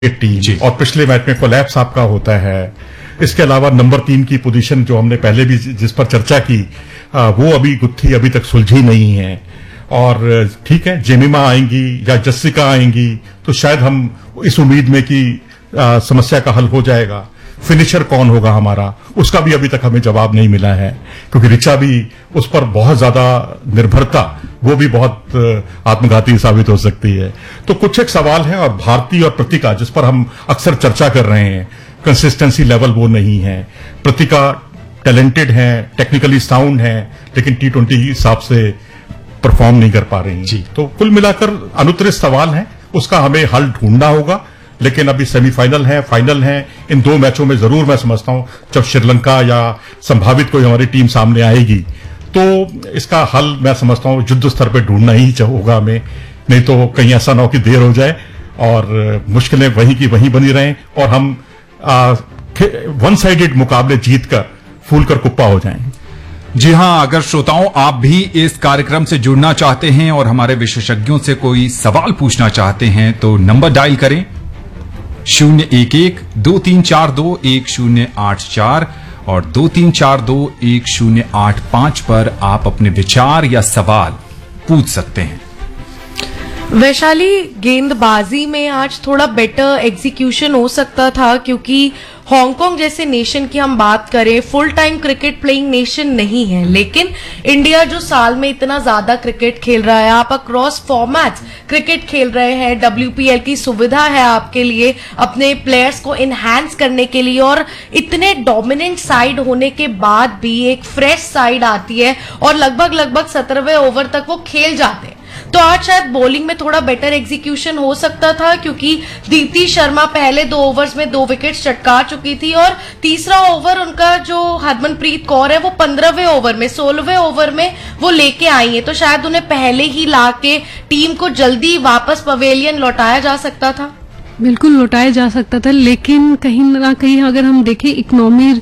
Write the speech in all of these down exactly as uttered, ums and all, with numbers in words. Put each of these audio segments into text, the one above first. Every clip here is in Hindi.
टीम, और पिछले मैच में कोलैप्स आपका होता है। इसके अलावा नंबर तीन की पोजीशन जो हमने पहले भी जिस पर चर्चा की, आ, वो अभी गुत्थी अभी तक सुलझी नहीं है। और ठीक है, जेमिमा आएंगी या जस्सिका आएंगी तो शायद हम इस उम्मीद में कि आ, समस्या का हल हो जाएगा। फिनिशर कौन होगा हमारा, उसका भी अभी तक हमें जवाब नहीं मिला है, क्योंकि ऋचा भी उस पर बहुत ज्यादा निर्भरता, वो भी बहुत आत्मघाती साबित हो सकती है। तो कुछ एक सवाल है। और भारती और प्रतिका, जिस पर हम अक्सर चर्चा कर रहे हैं, कंसिस्टेंसी लेवल वो नहीं है। प्रतिका टैलेंटेड है, टेक्निकली साउंड है, लेकिन टी ट्वेंटी के हिसाब से परफॉर्म नहीं कर पा रही जी। तो कुल मिलाकर अनुत्तरित सवाल है, उसका हमें हल ढूंढना होगा। लेकिन अभी सेमीफाइनल है, फाइनल है, इन दो मैचों में जरूर मैं समझता हूं जब श्रीलंका या संभावित कोई हमारी टीम सामने आएगी तो इसका हल मैं समझता हूं युद्ध स्तर पे ढूंढना ही होगा हमें। नहीं तो कहीं ऐसा ना हो कि देर हो जाए और मुश्किलें वहीं की वहीं बनी रहें और हम वन साइडेड मुकाबले जीतकर फूल कर कुप्पा हो जाएं। जी हां, अगर श्रोताओं आप भी इस कार्यक्रम से जुड़ना चाहते हैं और हमारे विशेषज्ञों से कोई सवाल पूछना चाहते हैं तो नंबर डायल करें शून्य एक एक दो तीन चार दो एक शून्य आठ चार और दो तीन चार दो एक शून्य आठ पांच पर आप अपने विचार या सवाल पूछ सकते हैं। वैशाली, गेंदबाजी में आज थोड़ा बेटर एग्जीक्यूशन हो सकता था, क्योंकि हांगकांग जैसे नेशन की हम बात करें, full time cricket playing nation नहीं है, लेकिन इंडिया जो साल में इतना ज्यादा क्रिकेट खेल रहा है, आप अक्रॉस फॉर्मेट्स क्रिकेट खेल रहे हैं, डब्ल्यूपीएल की सुविधा है आपके लिए अपने प्लेयर्स को इनहैंस करने के लिए, और इतने डोमिनेंट साइड होने के बाद भी एक फ्रेश साइड आती है और लगभग लगभग सत्रहवें ओवर तक वो खेल जाते हैं। तो आज शायद बॉलिंग में थोड़ा बेटर एग्जीक्यूशन हो सकता था, क्योंकि दीप्ति शर्मा पहले दो ओवर्स में दो विकेट्स चटका चुकी थी और तीसरा ओवर उनका जो हरमनप्रीत कौर है वो पंद्रहवें ओवर में, सोलहवें ओवर में वो लेके आई है। तो शायद उन्हें पहले ही ला के टीम को जल्दी वापस पवेलियन लौटाया जा सकता था। बिल्कुल लौटाया जा सकता था, लेकिन कहीं ना कहीं अगर हम देखें इकोनॉमी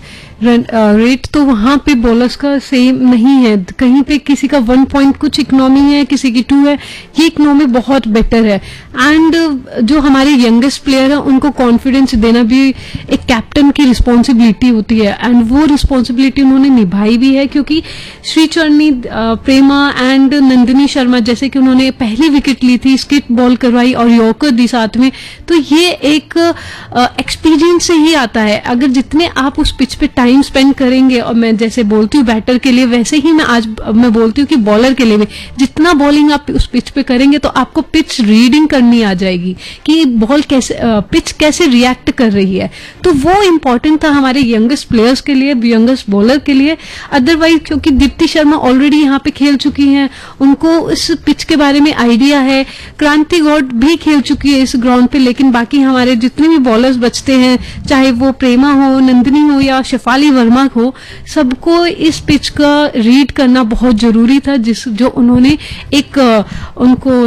रेट तो वहां पे बॉलर्स का सेम नहीं है। कहीं पे किसी का वन पॉइंट कुछ इकोनॉमी है, किसी की टू है, ये इकोनॉमी बहुत बेटर है। एंड जो हमारे यंगेस्ट प्लेयर है उनको कॉन्फिडेंस देना भी एक कैप्टन की रिस्पॉन्सिबिलिटी होती है, एंड वो रिस्पॉन्सिबिलिटी उन्होंने निभाई भी है, क्योंकि श्रीचरणी, प्रेमा एंड नंदिनी शर्मा जैसे कि उन्होंने पहली विकेट ली थी, स्किट बॉल करवाई और यॉर्कर दी साथ में, तो ये एक एक्सपीरियंस से ही आता है। अगर जितने आप उस पिच पे टाइम स्पेंड करेंगे, और मैं जैसे बोलती हूँ बैटर के लिए, वैसे ही मैं आज मैं बोलती हूँ कि बॉलर के लिए भी जितना बॉलिंग आप उस पिच पे करेंगे तो आपको पिच रीडिंग करनी आ जाएगी कि बॉल कैसे, पिच कैसे रिएक्ट कर रही है। तो वो इंपॉर्टेंट था हमारे यंगेस्ट प्लेयर्स के लिए, यंगेस्ट बॉलर के लिए। अदरवाइज क्योंकि दीप्ति शर्मा ऑलरेडी यहाँ पे खेल चुकी हैं, उनको इस पिच के बारे में आइडिया है। क्रांति गौड़ भी खेल चुकी है इस ग्राउंड पे, लेकिन बाकी हमारे जितने भी बॉलर्स बचते हैं, चाहे वो प्रेमा हो, नंदिनी हो या शेफाली वर्मा हो, सबको इस पिच का रीड करना बहुत जरूरी था, जिस जो उन्होंने एक उनको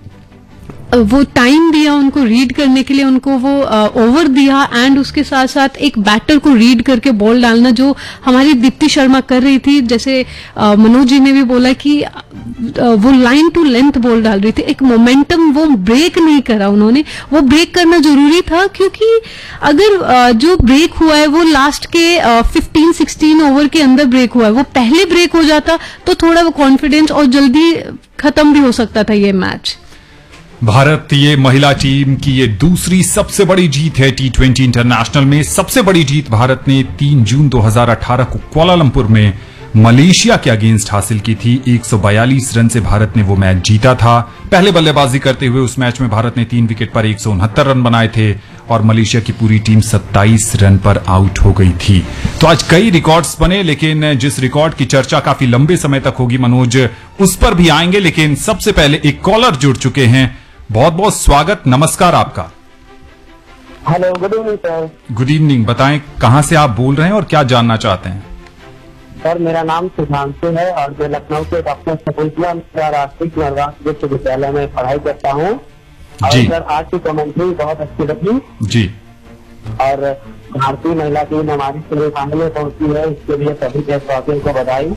वो टाइम दिया उनको रीड करने के लिए, उनको वो ओवर दिया, एंड उसके साथ साथ एक बैटर को रीड करके बॉल डालना जो हमारी दीप्ति शर्मा कर रही थी। जैसे मनोज जी ने भी बोला कि वो लाइन टू लेंथ बॉल डाल रही थी, एक मोमेंटम वो ब्रेक नहीं करा उन्होंने। वो ब्रेक करना जरूरी था, क्योंकि अगर जो ब्रेक हुआ है वो लास्ट के फिफ्टीन सिक्सटीन ओवर के अंदर ब्रेक हुआ है, वो पहले ब्रेक हो जाता तो थोड़ा वो कॉन्फिडेंस और जल्दी खत्म भी हो सकता था ये मैच। भारतीय महिला टीम की ये दूसरी सबसे बड़ी जीत है टी ट्वेंटी इंटरनेशनल में। सबसे बड़ी जीत भारत ने तीन जून दो हज़ार अठारह को कुआलालंपुर में मलेशिया के अगेंस्ट हासिल की थी। एक सौ बयालीस रन से भारत ने वो मैच जीता था। पहले बल्लेबाजी करते हुए उस मैच में भारत ने तीन विकेट पर एक सौ उनहत्तर रन बनाए थे और मलेशिया की पूरी टीम सत्ताईस रन पर आउट हो गई थी। तो आज कई रिकॉर्ड्स बने, लेकिन जिस रिकॉर्ड की चर्चा काफी लंबे समय तक होगी मनोज, उस पर भी आएंगे। लेकिन सबसे पहले एक कॉलर जुड़ चुके हैं। बहुत बहुत स्वागत, नमस्कार आपका। Hello, good evening sir. Good evening, बताएं कहां से आप बोल रहे हैं और क्या जानना चाहते हैं? सर, मेरा नाम सुधांशु है और मैं लखनऊ के डॉक्टर शकुंतला राष्ट्रीय नरवास विश्वविद्यालय में पढ़ाई करता हूँ। और सर, आज की कमेंट्री बहुत अच्छी लगी जी। और भारतीय महिला टीम हमारी सेमीफाइनल में पहुंची है, इसके लिए सभी देशवासियों को बधाई।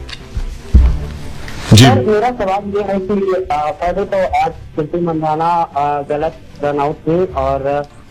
सर, मेरा सवाल ये है कि पहले तो आज स्मृति मंदाना गलत रन आउट हुई और